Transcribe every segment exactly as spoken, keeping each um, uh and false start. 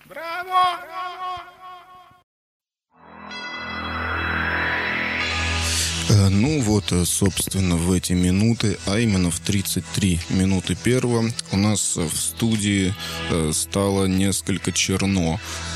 Ну вот, собственно, в эти минуты, а именно в тридцать три минуты первого, у нас в студии стало несколько черно.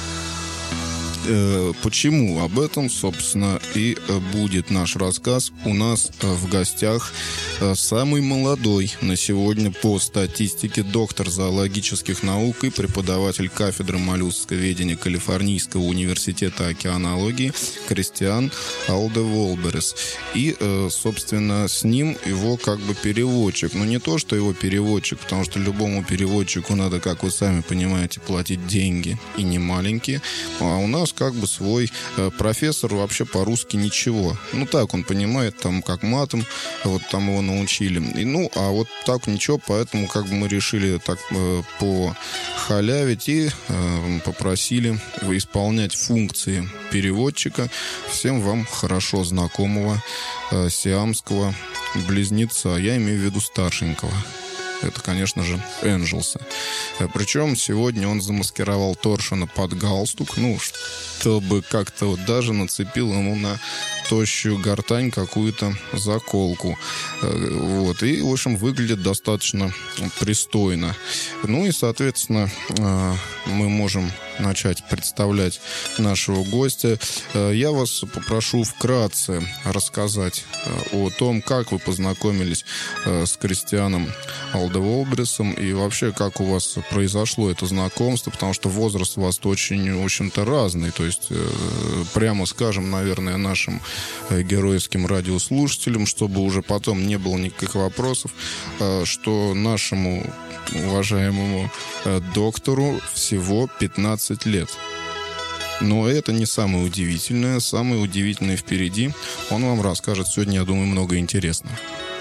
Почему? Об этом, собственно, и будет наш рассказ. У нас в гостях самый молодой на сегодня по статистике доктор зоологических наук и преподаватель кафедры моллюсковедения Калифорнийского университета океанологии Кристиан Алдеволберес. И, собственно, с ним его как бы переводчик. Но не то, что его переводчик, потому что любому переводчику надо, как вы сами понимаете, платить деньги, и не маленькие. А у нас как бы свой э, профессор вообще по-русски ничего. Ну, так он понимает, там, как матом, вот там его научили. И, ну, а вот так ничего, поэтому как бы мы решили так э, похалявить и э, попросили исполнять функции переводчика всем вам хорошо знакомого э, сиамского близнеца. Я имею в виду старшенького. Это, конечно же, Энджелса. Причем сегодня он замаскировал Торшена под галстук, ну, чтобы как-то вот даже нацепил ему на тощую гортань какую-то заколку. Вот. И, в общем, выглядит достаточно пристойно. Ну и, соответственно, мы можем начать представлять нашего гостя. Я вас попрошу вкратце рассказать о том, как вы познакомились с Кристианом Алдеволбересом и вообще, как у вас произошло это знакомство, потому что возраст у вас очень, в общем-то, разный. То есть, прямо скажем, наверное, нашим геройским радиослушателям, чтобы уже потом не было никаких вопросов, что нашему уважаемому доктору всего пятнадцать лет. Но это не самое удивительное. Самое удивительное впереди. Он вам расскажет сегодня, я думаю, много интересного.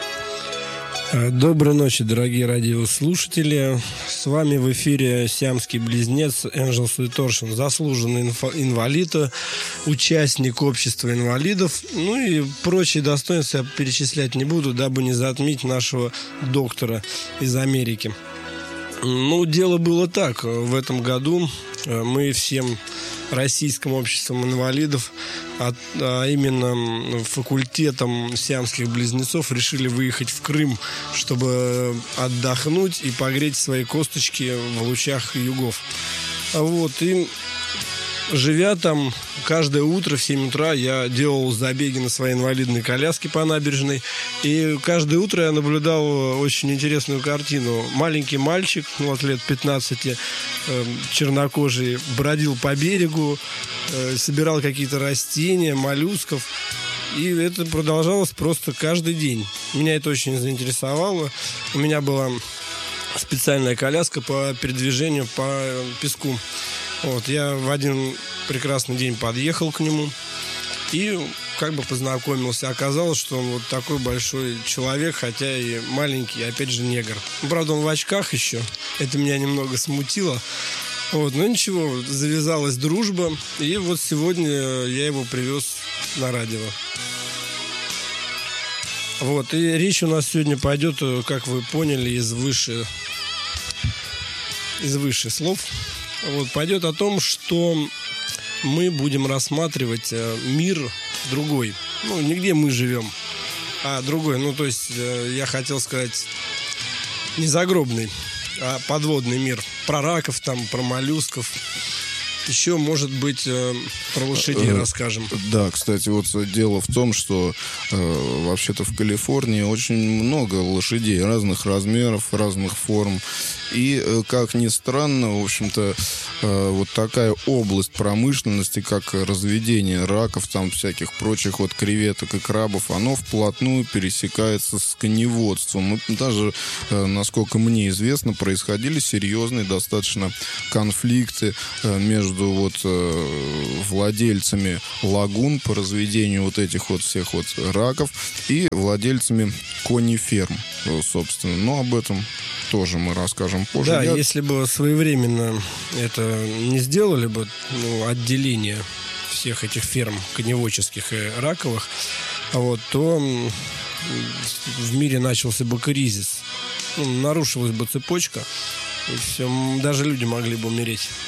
Доброй ночи, дорогие радиослушатели. С вами в эфире сиамский близнец Энджелс и Торшен, заслуженный инвалид, участник общества инвалидов. Ну и прочие достоинства я перечислять не буду, дабы не затмить нашего доктора из Америки. Ну, дело было так. В этом году мы всем Российским обществом инвалидов, а, а именно факультетом сиамских близнецов, решили выехать в Крым, чтобы отдохнуть и погреть свои косточки в лучах югов. Вот, и живя там, каждое утро в семь утра я делал забеги на своей инвалидной коляске по набережной. И каждое утро я наблюдал очень интересную картину. Маленький мальчик, ну, вот лет пятнадцати, э, чернокожий, бродил по берегу, э, собирал какие-то растения, моллюсков. И это продолжалось просто каждый день. Меня это очень заинтересовало. У меня была специальная коляска по передвижению по песку. Вот, я в один прекрасный день подъехал к нему и как бы познакомился. Оказалось, что он вот такой большой человек, хотя и маленький, опять же, негр. Правда, он в очках еще. Это меня немного смутило. Вот, но ничего, завязалась дружба. И вот сегодня я его привез на радио. Вот, и речь у нас сегодня пойдет, как вы поняли, из выше, из выше слов. Вот, пойдет о том, что мы будем рассматривать мир другой. Ну, не где мы живем, а другой. Ну, то есть, я хотел сказать, не загробный, а подводный мир. Про раков, там, про моллюсков. Еще, может быть, про лошадей расскажем. Да, кстати, вот дело в том, что э, вообще-то в Калифорнии очень много лошадей разных размеров, разных форм. И, э, как ни странно, в общем-то, э, вот такая область промышленности, как разведение раков, там всяких прочих вот креветок и крабов, оно вплотную пересекается с коневодством. И даже, э, насколько мне известно, происходили серьезные достаточно конфликты э, между вот э, владельцами лагун по разведению вот этих вот всех вот раков и владельцами кониферм, собственно. Но об этом тоже мы расскажем позже. Да, Я... если бы своевременно это не сделали бы, ну, отделение всех этих ферм коневодческих и раковых, вот, то в мире начался бы кризис. Ну, нарушилась бы цепочка, и все, даже люди могли бы умереть.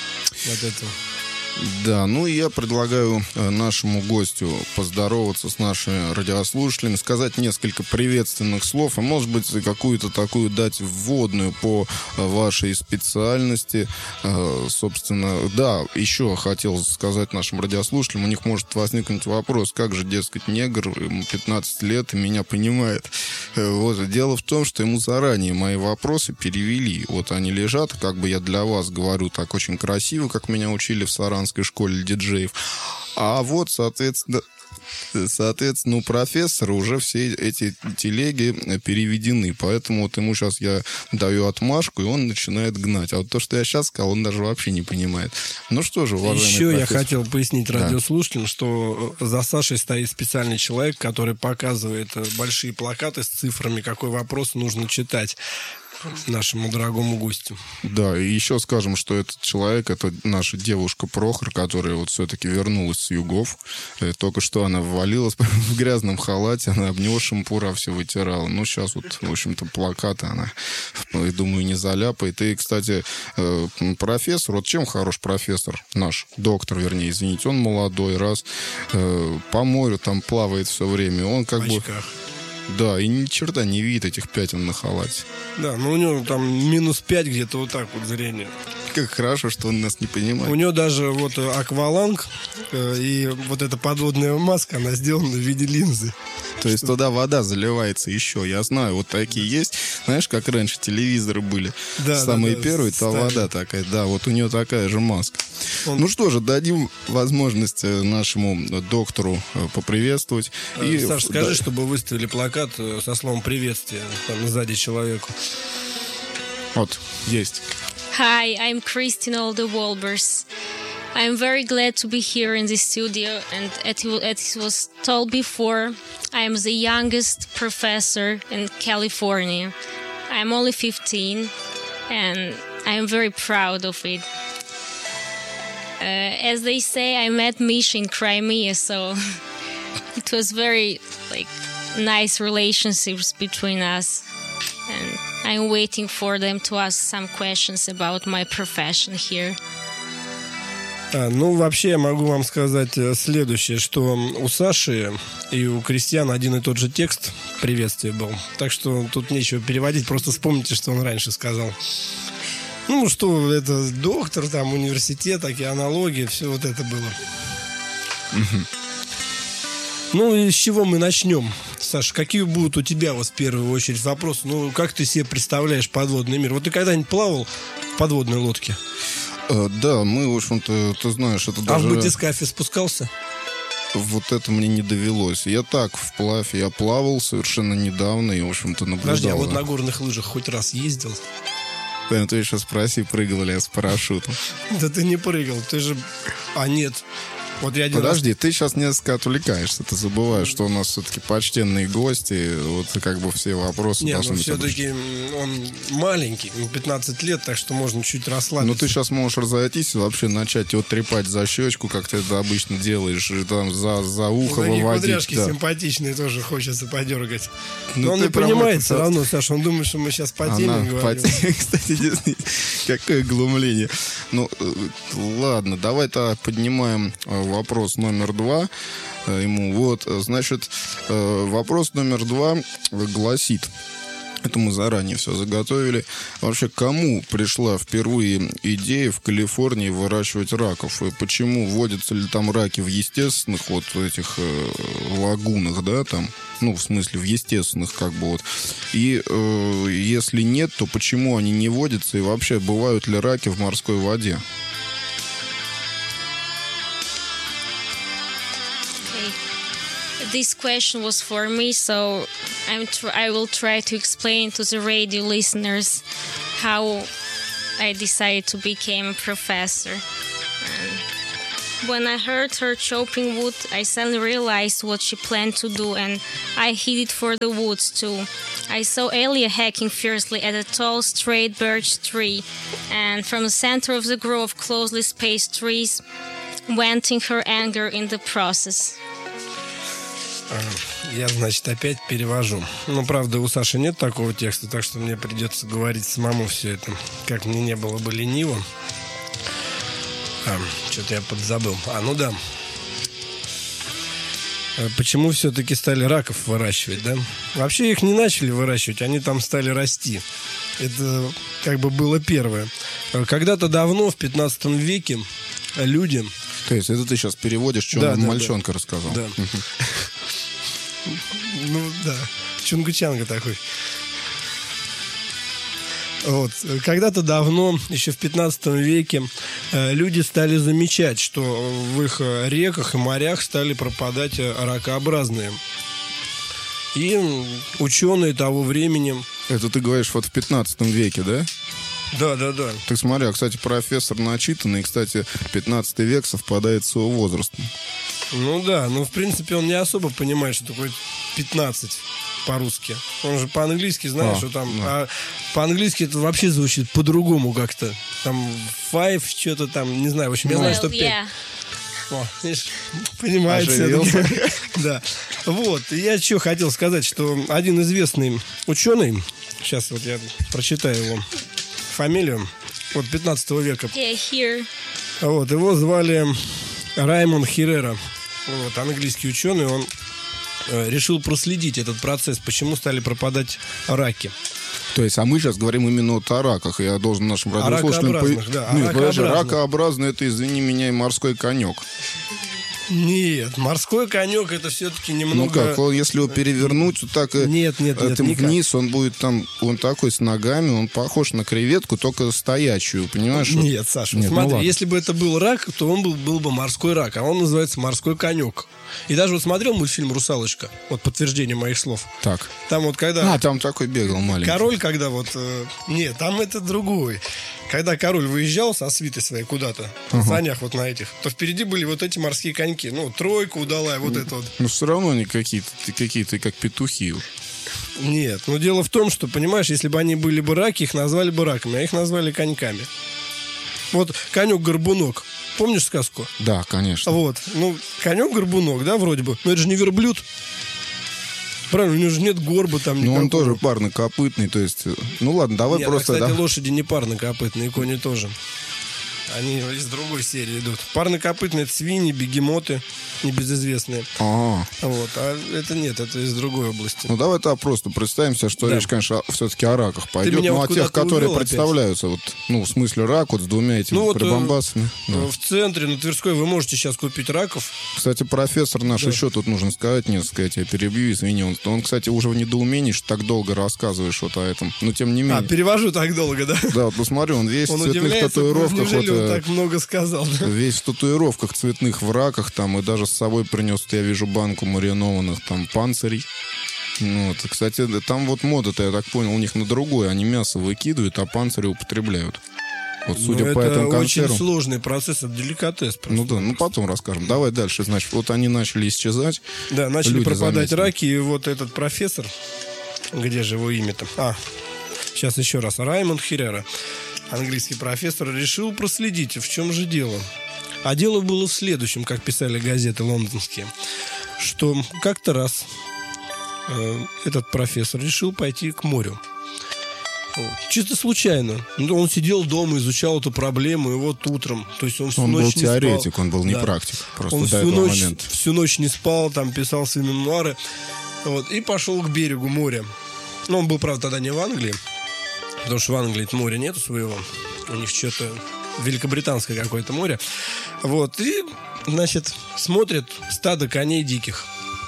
от этого. Да, ну и я предлагаю нашему гостю поздороваться с нашими радиослушателями, сказать несколько приветственных слов, и, может быть, какую-то такую дать вводную по вашей специальности. Собственно, да, еще хотел сказать нашим радиослушателям, у них может возникнуть вопрос, как же, дескать, негр, ему пятнадцать лет и меня понимает. Вот. Дело в том, что ему заранее мои вопросы перевели. Вот они лежат, как бы я для вас говорю так очень красиво, как меня учили в Саранской школе диджеев. А вот, соответственно, соответственно, у профессора уже все эти телеги переведены. Поэтому вот ему сейчас я даю отмашку, и он начинает гнать. А вот то, что я сейчас сказал, он даже вообще не понимает. Ну что же, уважаемый Еще профессор. я хотел пояснить радиослушателям, да. что за Сашей стоит специальный человек, который показывает большие плакаты с цифрами, какой вопрос нужно читать нашему дорогому гостю. Да, и еще скажем, что этот человек, это наша девушка Прохор, которая вот все-таки вернулась с югов. Только что она ввалилась в грязном халате, она об него шампура все вытирала. Ну, сейчас вот, в общем-то, плакаты она, я думаю, не заляпает. И, кстати, профессор, вот чем хорош профессор наш, доктор, вернее, извините, он молодой, раз по морю там плавает все время, он как бы... Да, и ни черта не видит этих пятен на халате. Да, ну у него там минус пять где-то вот так вот зрение. Как хорошо, что он нас не понимает. У него даже вот акваланг э, и вот эта подводная маска, она сделана в виде линзы. То есть туда вода заливается еще. Я знаю, вот такие есть. Знаешь, как раньше телевизоры были. Да, самые да, первые, да, то вода такая. Да, вот у нее такая же маска. Он... Ну что же, дадим возможность нашему доктору поприветствовать. И... Саш, скажи, да. чтобы выставили плакат со словом приветствия там сзади человеку. Вот, есть. Hi, I'm Christine Olde Wolbers. I'm very glad to be here in the studio, and as it was told before, I am the youngest professor in California. I'm only fifteen, and I'm very proud of it. Uh, as they say, I met Misha in Crimea, so it was very like nice relationships between us, and I'm waiting for them to ask some questions about my profession here. А, ну, вообще, я могу вам сказать следующее, что у Саши и у Кристиана один и тот же текст приветствия был. Так что тут нечего переводить, просто вспомните, что он раньше сказал. Ну, что это доктор, там, университет, океанология, все вот это было. Угу. Ну, и с чего мы начнем? Саша, какие будут у тебя вот в первую очередь вопросы? Ну, как ты себе представляешь подводный мир? Вот ты когда-нибудь плавал в подводной лодке? Uh, да, мы, в общем-то, ты знаешь, это даже... А в батискафе спускался? Вот это мне не довелось. Я так, вплавь, я плавал совершенно недавно и, в общем-то, наблюдал. Подожди, а вот на горных лыжах хоть раз ездил? Ты, ты еще спроси, прыгал ли я с парашютом. Да ты не прыгал, ты же... А, нет... Вот я Подожди, раз... ты сейчас несколько отвлекаешься. Ты забываешь, что у нас все-таки почтенные гости. Вот как бы все вопросы Нет, должны ну быть. все-таки он маленький, ему пятнадцать лет, так что можно чуть расслабиться. Ну ты сейчас можешь разойтись и вообще начать его трепать за щечку, как ты это обычно делаешь, и там за, за ухо ну, выводить. Кудряшки да. симпатичные тоже хочется подергать. Ну, но он не понимает все равно, Саша, он думает, что мы сейчас по теме говорим. Кстати, какое глумление. Ну, ладно, давай тогда поднимаем вопрос номер два ему. Вот, значит, вопрос номер два гласит, это мы заранее все заготовили. Вообще, кому пришла впервые идея в Калифорнии выращивать раков? И почему водятся ли там раки в естественных вот этих э, лагунах, да, там? Ну, в смысле, в естественных, как бы вот. И э, если нет, то почему они не водятся? И вообще, бывают ли раки в морской воде? This question was for me, so I'm tr- I will try to explain to the radio listeners how I decided to become a professor. And when I heard her chopping wood, I suddenly realized what she planned to do, and I headed for the woods too. I saw Elia hacking fiercely at a tall, straight birch tree, and from the center of the grove of closely spaced trees, venting her anger in the process. Я, значит, опять перевожу. Ну, правда, у Саши нет такого текста, так что мне придется говорить самому все это, как мне не было бы лениво. А, что-то я подзабыл. А, ну да. Почему все-таки стали раков выращивать, да? Вообще их не начали выращивать, они там стали расти. Это как бы было первое. Когда-то давно, в пятнадцатом веке, люди... То есть это ты сейчас переводишь, что да, он да, мальчонка да. рассказал. Да. Ну да, чунгучанга такой. Вот. Когда-то давно, еще в пятнадцатом веке, люди стали замечать, что в их реках и морях стали пропадать ракообразные. И ученые того времени... Это ты говоришь вот в пятнадцатом веке, да? Да, да, да. Так смотри, а, кстати, профессор начитанный, и, кстати, пятнадцатый век совпадает с его возрастом. Ну да, но в принципе он не особо понимает, что такое пятнадцать по-русски. Он же по-английски знает, а, что там... Да. А по-английски это вообще звучит по-другому как-то. Там five, что-то там, не знаю. В общем, я знаю, что пять. Yeah. О, видишь, понимаете. Да. Вот. И я что хотел сказать, что один известный ученый, сейчас вот я прочитаю его фамилию, вот пятнадцатого века. Yeah, here. Вот, его звали Раймонд Херрера. Вот, английский ученый, он э, решил проследить этот процесс, почему стали пропадать раки. То есть, а мы сейчас говорим именно вот о раках. Я должен нашим радиослушателям... Ракообразных, да. Нет, подожди, ракообразный, это, извини меня, и морской конек. Нет, морской конек это все-таки немного... Ну как, он, если его перевернуть вот так нет, нет, нет, этим вниз, он будет там, он такой с ногами, он похож на креветку, только стоячую, понимаешь? Нет, Саша, нет, смотри, ну если бы это был рак, то он был, был бы морской рак, а он называется морской конек. И даже вот смотрел мультфильм «Русалочка», вот подтверждение моих слов. Так. Там вот когда... А, там такой бегал маленький. Король, когда вот... Э, нет, там это другой. Когда король выезжал со свитой своей куда-то, uh-huh. на санях вот на этих, то впереди были вот эти морские коньки. Ну, тройка удалая, вот это вот. Ну, все равно они какие-то, какие-то как петухи. Нет, но дело в том, что, понимаешь, если бы они были бы раки, их назвали бы раками, а их назвали коньками. Вот конек-горбунок. Помнишь сказку? Да, конечно. Вот. Ну, конек-горбунок, да, вроде бы. Но это же не верблюд. Правильно, у него же нет горба там никакого. Ну, он тоже парнокопытный, то есть... Ну, ладно, давай нет, просто... А, кстати, да? лошади не парнокопытные, кони тоже. Они из другой серии идут. Парнокопытные — это свиньи, бегемоты, небезызвестные. А-а-а. Вот. А это нет, это из другой области. Ну, давай так просто представим себе, что да. речь, конечно, все-таки о раках пойдет. Ну, вот о тех, которые увел представляются, вот, ну, в смысле рак, вот с двумя этими ну, прибамбасами. Вот, да. В центре, на Тверской, вы можете сейчас купить раков. Кстати, профессор наш, да. еще тут нужно сказать, несколько, я тебя перебью, извини. Он, он, кстати, уже в недоумении, что так долго рассказываешь вот о этом. Но тем не менее. А, перевожу так долго, да? Да, вот посмотри, он весь он в цветных татуировках. Неужели вот, он так много сказал? Да? Весь в татуировках цветных, в раках там, и даже с собой принес, я вижу, банку маринованных там панцирей. Вот. Кстати, там вот мода-то, я так понял, у них на другое. Они мясо выкидывают, а панцири употребляют. Вот, судя ну, по этому консервам. Это очень сложный процесс, это деликатес. Просто. Ну да, ну потом расскажем. Давай дальше. Значит, вот они начали исчезать. Да, начали пропадать заметили. раки, и вот этот профессор, где же его имя-то? А, сейчас еще раз. Раймонд Херрера, английский профессор, решил проследить, в чем же дело. А дело было в следующем, как писали газеты лондонские, что как-то раз э, этот профессор решил пойти к морю. Вот. Чисто случайно. Он сидел дома, изучал эту проблему, и вот утром, то есть он всю он ночь был не теоретик, спал. Он был не да. практик. Просто он до всю этого ночь, момента. всю ночь не спал, там писал свои мемуары. Вот, и пошел к берегу моря. Ну, он был, правда, тогда не в Англии, потому что в Англии моря нету своего. У них что-то великобританское какое-то море. Вот, и, значит, смотрит стадо коней диких.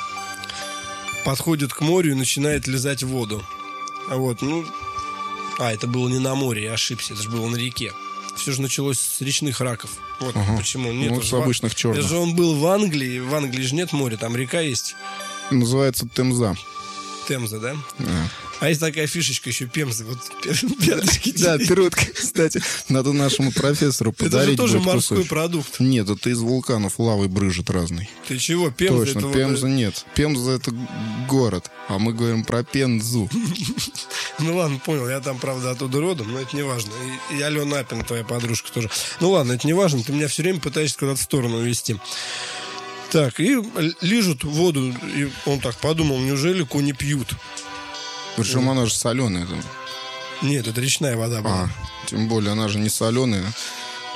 Подходит к морю и начинает лизать в воду. Вот, ну... А, это было не на море, я ошибся, это же было на реке. Все же началось с речных раков. Вот ага. почему. Нет, ну, с обычных в... черных. Это же он был в Англии, в Англии же нет моря, там река есть. Называется Темза. Темза, да? Да. А есть такая фишечка еще, Пемза. Вот пяточки. Да, пиротка, кстати. Надо нашему профессору подарить. Это же тоже морской продукт. Нет, это из вулканов лавой брызжет разный. Ты чего? Пемза? Точно, Пемза нет. Пемза это город, а мы говорим про Пензу. Ну ладно, понял. Я там, правда, оттуда родом, но это не важно. И Алена Апина, твоя подружка, тоже. Ну ладно, это не важно. Ты меня все время пытаешься куда-то в сторону вести. Так, и лижут воду. И он так подумал, неужели кони пьют? Причем она же соленая. Нет, это речная вода была. А, тем более, она же не соленая.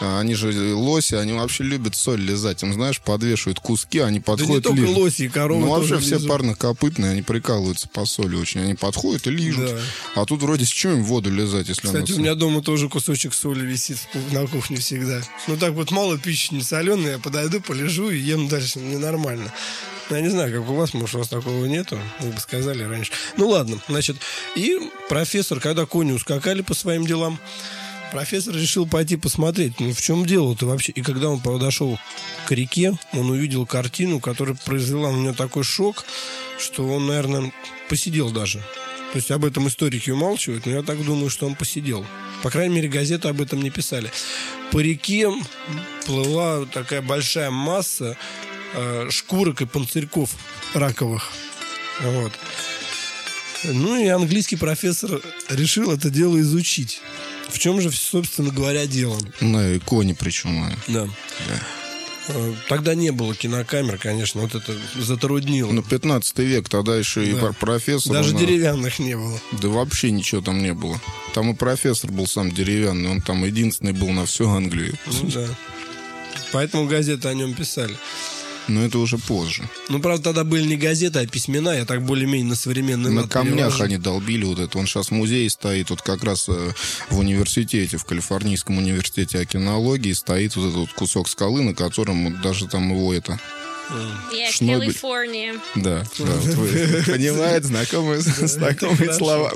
Они же лоси, они вообще любят соль лизать. Им, знаешь, подвешивают куски, они подходят, да не только лижут. лоси, и коровы. Ну, вообще тоже все лизут. парнокопытные, они прикалываются по соли очень. Они подходят и лижут. Да. А тут вроде с чем им воду лизать, если она Кстати, у соль? меня дома тоже кусочек соли висит в ку- на кухне всегда. Ну так вот мало пищи не соленая, я подойду, полежу и ем дальше. Мне нормально. Я не знаю, как у вас, может, у вас такого нету. Вы бы сказали раньше. Ну ладно, значит. И профессор, когда кони ускакали по своим делам, профессор решил пойти посмотреть, ну в чем дело-то вообще. И когда он подошел к реке, он увидел картину, которая произвела на него такой шок, что он, наверное, посидел даже. То есть об этом историки умалчивают, но я так думаю, что он посидел. По крайней мере, газеты об этом не писали. По реке плыла такая большая масса э, шкурок и панцирьков раковых. Вот. Ну и английский профессор решил это дело изучить. В чем же, собственно говоря, дело? На кони причем. а. Да. Э, Тогда не было кинокамер, конечно, вот это затруднило. Ну, пятнадцатый век, тогда еще и Да. пр- профессор... Даже он, а, деревянных не было. Да вообще ничего там не было. Там и профессор был сам деревянный, он там единственный был на всю Англию. Ну да. Поэтому газеты о нем писали. Но это уже позже. Ну, правда, тогда были не газеты, а письмена. Я так более-менее на современный На лад камнях перевожу. они долбили вот это. Он сейчас в музее стоит, вот как раз э, в университете, в Калифорнийском университете океанологии стоит вот этот вот кусок скалы, на котором вот даже там его это... Yeah, Шнобель. California. Да, да, вот вы понимаете, знакомые, знакомые хорошо. слова.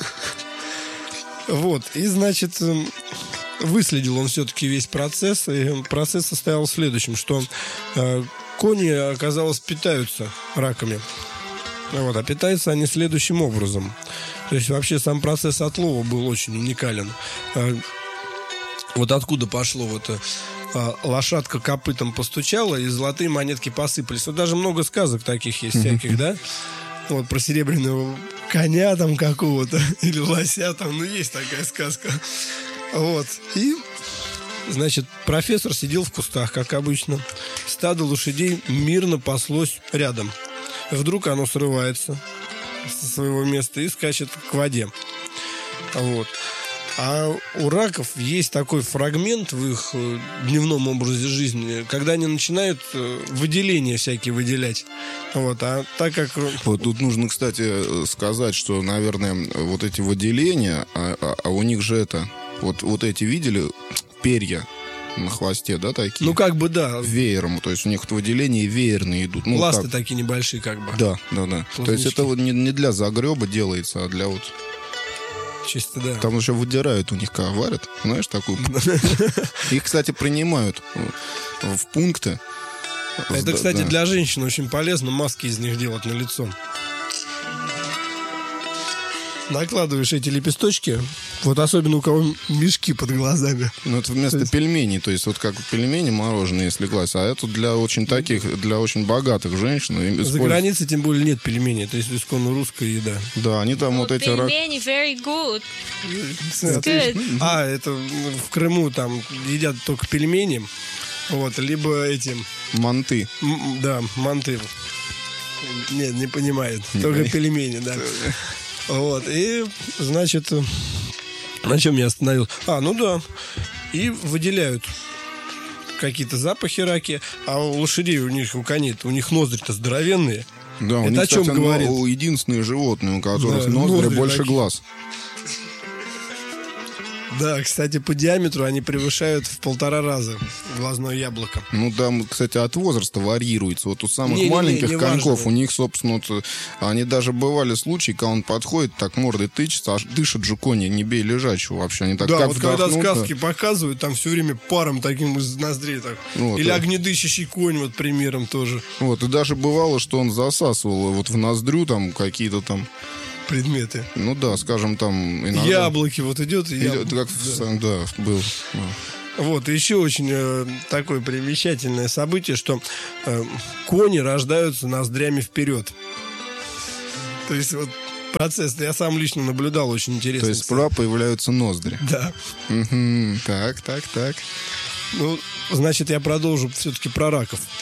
Вот. И, значит, эм, выследил он все-таки весь процесс. И процесс состоял в следующем, что э, кони, оказалось, питаются раками. Вот, а питаются они следующим образом. То есть вообще сам процесс отлова был очень уникален. Э, Вот откуда пошло вот э, лошадка копытом постучала, и золотые монетки посыпались. Вот даже много сказок таких есть всяких, да? Вот про серебряного коня там какого-то или лося там, ну есть такая сказка. Вот. И, значит, профессор сидел в кустах, как обычно. Стадо лошадей мирно паслось рядом. Вдруг оно срывается со своего места и скачет к воде. Вот. А у раков есть такой фрагмент в их э, дневном образе жизни, когда они начинают э, выделения всякие выделять. Вот. А так как... э, Вот тут нужно, кстати, сказать, что, наверное, вот эти выделения, а, а- а у них же это, вот, вот эти видели перья на хвосте, да, такие? Ну, как бы, да, Веером, то есть у них выделения веерные идут. Ну, ласты как? такие небольшие, как бы. Да, да, да. То есть Плавнички. это вот не, не для загреба делается, а для вот... Чисто, да. Там еще выдирают у них, как варят, знаешь, такую... Их, кстати, принимают в пункты. Это, Да, кстати, да. для женщин очень полезно маски из них делать на лицо. Накладываешь эти лепесточки, вот особенно у кого мешки под глазами. Ну, это вместо пельменей, то есть вот как пельмени мороженые, если класть, а это для очень таких, для очень богатых женщин. Им За используют- границей, тем более, нет пельменей. Это исконно русская еда. Да, они там вот эти... ра- Пельмени very good. It's good. А, это в Крыму там едят только пельмени. Вот, либо эти, манты. м, да, манты. Нет, не понимает. Не Только понимает. пельмени, да. Вот, и, значит, на чем я остановился? А, ну да. И выделяют какие-то запахи раки, а у лошадей, у них, у коней, у них ноздри-то здоровенные. Да, у Это них, о чем кстати, говорит? но- единственные животные, у которых Да, ноздри ноздри больше такие. глаз. Да, кстати, по диаметру они превышают в полтора раза глазное яблоко. Ну, там, кстати, от возраста варьируется. Вот у самых Не-не-не, маленьких не коньков, важно. у них, собственно, вот, они даже бывали случаи, когда он подходит, так мордой тычется, аж дышит же кони, не бей лежачего вообще. Они так Да, как вот когда вдохнут, сказки показывают, там все время паром таким из ноздрей так. Вот, Или да. огнедышащий конь, вот примером тоже. Вот, и даже бывало, что он засасывал вот в ноздрю там какие-то там, Предметы. ну да, скажем, там... иногда- Яблоки, вот идет и Или яблоко. как в Да. сам- да, был. Да. Вот, и еще очень э, такое примечательное событие, что э, кони рождаются ноздрями вперед. То есть вот процесс, я сам лично наблюдал, очень То интересный. есть справа появляются ноздри. Да. Мгм. Так, так, так. Ну, значит, я продолжу все-таки про раков.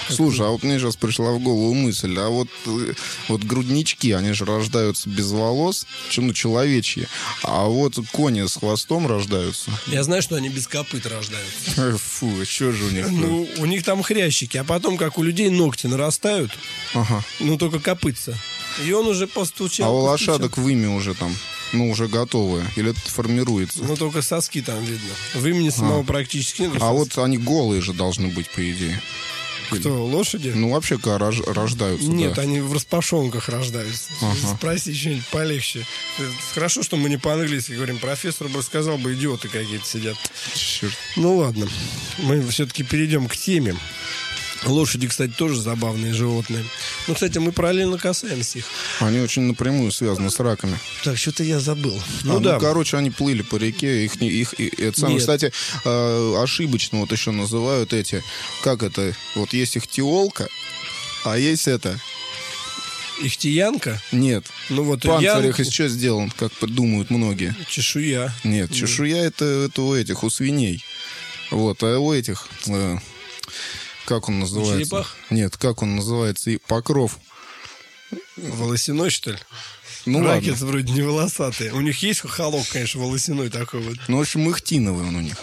Слушай, а вот мне сейчас пришла в голову мысль, а вот, вот груднички, они же рождаются без волос, ну, человечьи, а вот кони с хвостом рождаются. Я знаю, что они без копыт рождаются. Фу, что же у них? Ну, у них там хрящики, а потом, как у людей, ногти нарастают, Ага. ну, только копытца. И он уже постучал. А у постучал. лошадок вымя уже там, ну, уже готовые, или это формируется? Ну, только соски там видно. Вымени самого А. практически нет. А вот они голые же должны быть, по идее. Кто, лошади? Ну, вообще, когда рож- рождаются, Нет, да. они в распашонках рождаются. Ага. Спроси что-нибудь полегче. Хорошо, что мы не по-английски говорим. Профессор бы сказал бы, идиоты какие-то сидят. Черт. Ну ладно, мы все-таки перейдем к теме. Лошади, кстати, тоже забавные животные. Ну, кстати, мы параллельно касаемся их. Они очень напрямую связаны с раками. Так, что-то я забыл. Ну, Ну а, да. ну, короче, они плыли по реке, их, не- их, и- это самое, Нет. кстати, э, ошибочно вот еще называют эти, как это, вот есть ихтиолка, а есть это, Ихтиянка? нет, Ну вот панцирь их янку, из чего сделан, как думают многие. чешуя. Нет, чешуя это, это у этих, у свиней. Вот, а у этих, э, как он называется? черепах? Нет, как он называется? И покров. Волосяной, что ли? Ну Ракец ладно. вроде не волосатый. У них есть холок, конечно, волосяной такой вот. Ну, в общем, ихтиновый он у них.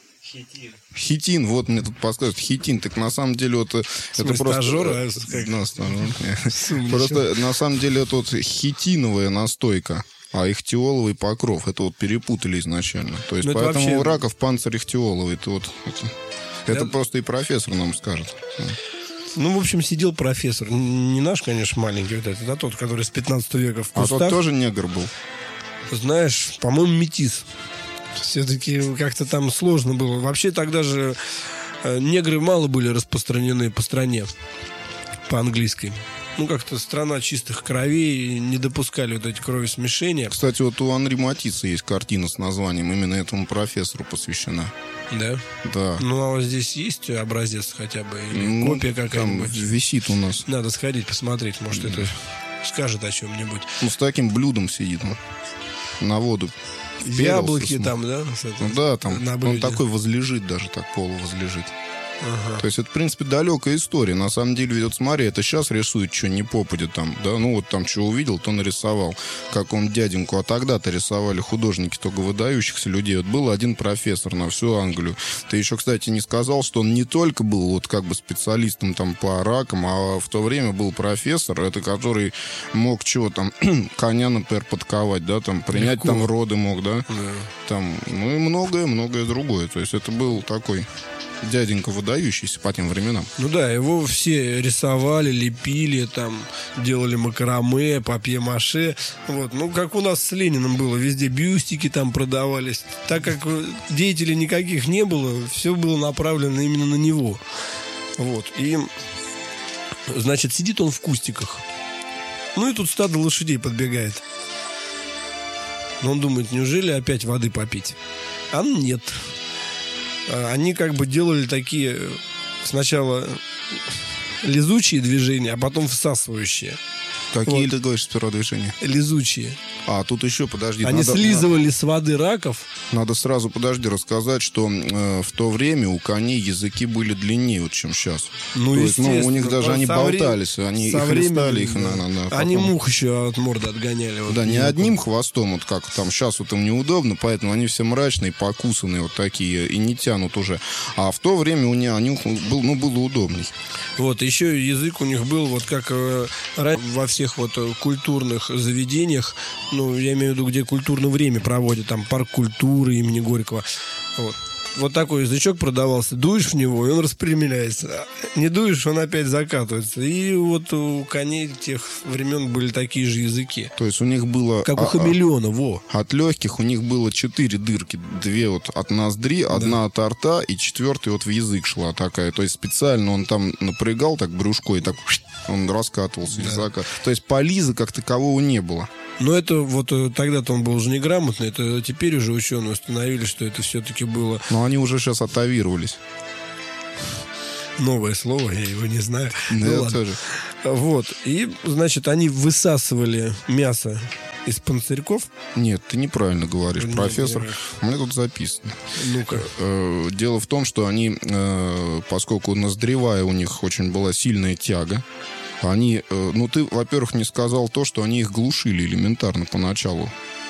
Хитин, вот мне тут подсказывают, хитин, так на самом деле вот э, это просто... стажёр, э, а как? да, стажёр. Сумничал. Просто на самом деле это вот хитиновая настойка, а ихтиоловый покров, это вот перепутали изначально. То есть Ну, это поэтому вообще- у раков панцирь ихтиоловый, это вот... Это, это Я- просто и профессор нам скажет. Ну, в общем, сидел профессор. Н- Не наш, конечно, маленький вот этот, а тот, который с пятнадцатого века в А кустах. тот тоже негр был. Знаешь, по-моему, метис. Все-таки как-то там сложно было. Вообще тогда же э, негры мало были распространены по стране, по-английски. Ну, как-то страна чистых кровей, не допускали вот эти кровосмешения. Кстати, вот у Анри Матисса есть картина с названием, именно этому профессору посвящена. Да? Да. Ну, а вот здесь есть образец хотя бы? Или Ну, копия там какая-нибудь? висит у нас. Надо сходить посмотреть, может, это скажет о чем-нибудь. Ну, с таким блюдом сидит, ну, на воду. вперился, Яблоки смотри. там, да? с этой- Ну да, там на он блюде. такой возлежит даже, так полувозлежит. Ага. То есть это, в принципе, далекая история. На самом деле, ведь вот смотри, это сейчас рисует, что не попадет там, да, ну вот там что увидел, то нарисовал, как он дяденьку, а тогда-то рисовали художники только выдающихся людей. Вот был один профессор на всю Англию. Ты еще, кстати, не сказал, что он не только был вот как бы специалистом там по ракам, а в то время был профессор, это который мог чего там, коня, например, подковать, да, там, принять Легко. там роды мог, да, Да. там, ну и многое-многое другое. То есть это был такой дяденька выдающийся по тем временам. Ну да, его все рисовали, лепили, там, делали макраме, папье-маше. Вот. Ну, как у нас с Лениным было, везде бюстики там продавались. Так как э, деятелей никаких не было, все было направлено именно на него. Вот. И, значит, сидит он в кустиках. Ну и тут стадо лошадей подбегает. Но он думает, неужели опять воды попить? А нет. А, Они как бы делали такие э, сначала лизучие движения, а потом всасывающие. Какие Вот. ты говоришь сперва движения? Лизучие. А, тут еще, подожди. Они надо, слизывали с воды раков. Надо сразу, подожди, рассказать, что э, в то время у коней языки были длиннее, вот, чем сейчас. Ну, То есть, ну, у них естественно, даже они со вре- болтались, они со их хлестали, временем, их да. на, на, на Они потом- мух еще от морды отгоняли. вот Да, не мелко. одним хвостом, вот как там сейчас вот им неудобно, поэтому они все мрачные, покусанные вот такие и не тянут уже. А в то время у них, них был, ну, было удобней. Вот, еще язык у них был, вот как э, ра- во всех вот э, культурных заведениях, ну, я имею в виду, где культурное время проводят, там, парк культуры имени Горького. Вот. Вот такой язычок продавался. Дуешь в него, и он распрямляется. Не дуешь, он опять закатывается. И вот у коней тех времен были такие же языки. То есть у них было... Как у а- а- хамелеона, во. От легких у них было четыре дырки. Две вот от ноздри, одна от рта, и четвертая вот в язык шла такая. То есть специально он там напрягал так брюшко, и так он раскатывался. и закат- То есть полиза как такового не было. Но это вот э, тогда-то он был уже неграмотный. Это теперь уже ученые установили, что это все-таки было Но они уже сейчас атовировались. новое слово, я его не знаю. Да, Ну я ладно. тоже. Вот. И, значит, они высасывали мясо из панцирьков? Нет, ты неправильно говоришь, Нет, профессор. нет. У меня тут записано. Ну-ка. Э, Дело в том, что они, э, поскольку наздревая у них очень была сильная тяга, они, э, ну ты, во-первых, не сказал то, что они их глушили элементарно поначалу.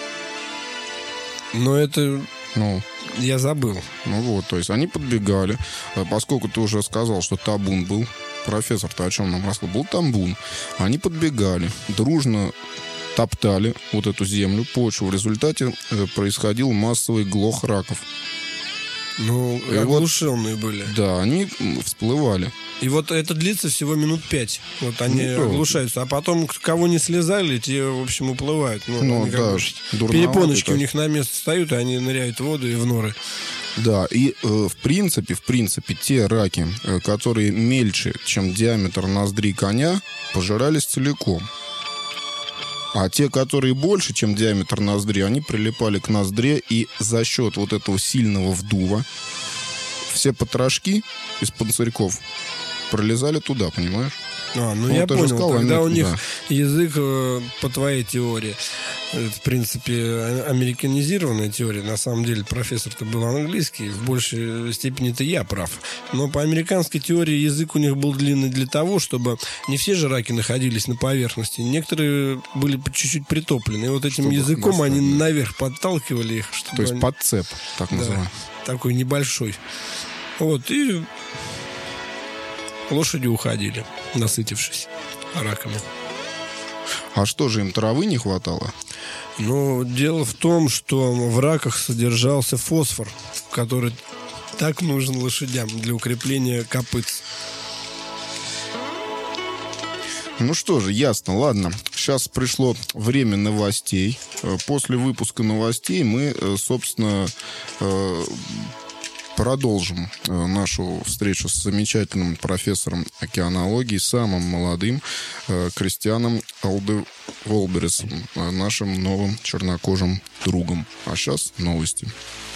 Но это Ну, я забыл. ну вот, то есть они подбегали, э, поскольку ты уже сказал, что табун был, профессор-то о чем нам рассказал? Был табун. Они подбегали, дружно топтали вот эту землю, почву. В результате э, происходил массовый глох раков. Ну, И оглушенные были. Да, они м, всплывали. И вот это длится всего минут пять. Вот они Ну, да. оглушаются. А потом, кого не слезали, те, в общем, уплывают. Ну, Ну, они как да, бы дурновато перепоночки так. у них на место встают, и они ныряют в воду и в норы. Да, и э, в принципе, в принципе, те раки, э, которые мельче, чем диаметр ноздри коня, пожирались целиком. А те, которые больше, чем диаметр ноздри, они прилипали к ноздре, и за счет вот этого сильного вдува все потрошки из панцирьков пролезали туда, понимаешь? А, ну, Ну, я ты же понял. сказал, Когда они- у них да. язык, э, по твоей теории, это, в принципе, а- американизированная теория. На самом деле профессор-то был английский. В большей степени-то я прав. Но по американской теории язык у них был длинный для того, чтобы не все же раки находились на поверхности. Некоторые были по- чуть-чуть притоплены. И вот этим Чтобы их языком достать, они да. наверх подталкивали их. Чтобы То есть они- подцеп, так Да, называемый. такой небольшой. Вот, и лошади уходили, насытившись раками. А что же, им травы не хватало? Но дело в том, что в раках содержался фосфор, который так нужен лошадям для укрепления копыт. Ну что же, ясно, ладно. Сейчас пришло время новостей. Э, После выпуска новостей мы, э, собственно, э, продолжим э, нашу встречу с замечательным профессором океанологии, самым молодым э, Кристианом Алде Волбересом, э, нашим новым чернокожим другом. А сейчас новости.